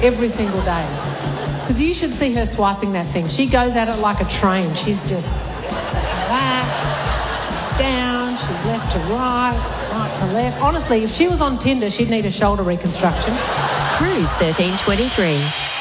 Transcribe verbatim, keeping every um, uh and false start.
every single day. Because you should see her swiping that thing. She goes at it like a train. She's just that, she's down, she's left to right, right to left. Honestly, if she was on Tinder, she'd need a shoulder reconstruction. Cruise thirteen twenty-three.